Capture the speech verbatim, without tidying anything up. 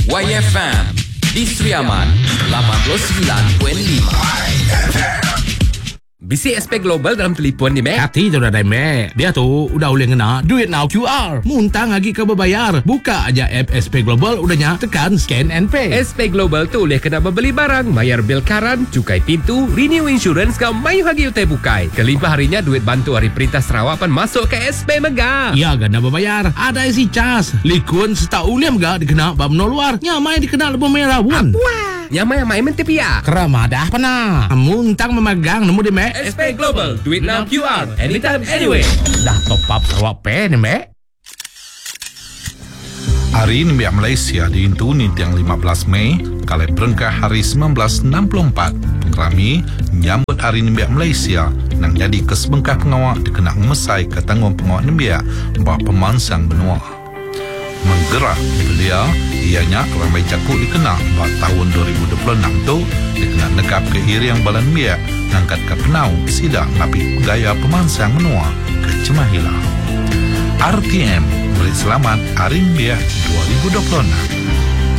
Y F M di Seriaman lapan puluh sembilan perpuluhan lima. Bisi S P Global dalam telefon ni, Mek. Hati tu dah dah, Mek. Dia tu udah boleh kena duit now Q R. Muntang lagi ke berbayar. Buka aja app S P Global, udahnya tekan scan and pay. S P Global tu boleh kena membeli barang, bayar bil karan, cukai pintu, renew insurance kau mayu lagi utai bukai. Kelimpah harinya duit bantu Hari Perintah Sarawak pan masuk ke S P Mega. Ya, ganda berbayar. Ada isi cas. Likun setau uliam gak dikena bab no luar. Nyamai dikena lebih merah pun. Wah, nyamai yang main mentepia. Keramadah pernah. Muntang memegang nemu di, Mek. S P Global, duit now Q R, anytime, anyway. Dah top up Sarawak Pay ni, Mek. Hari Nimbiak Malaysia diintu ni tiang lima belas Mei, kali perengkah hari sembilan belas enam puluh empat. Kami menyambut Hari Nimbiak Malaysia nang jadi kesebengkah pengawak dikenal mesai ke tanggung pengawak Nimbiak bah pemansang benua. Menggerak belia, ianya ramai cakuk dikenal bah tahun dua ribu dua puluh enam tu dikenal negap ke Iriang Balan Nimbiak ngangkat ke penau sidak ngapi gaya pemansang benua ke Cemahila. R T M beri selamat Hari Nimbiak dua ribu dua puluh enam.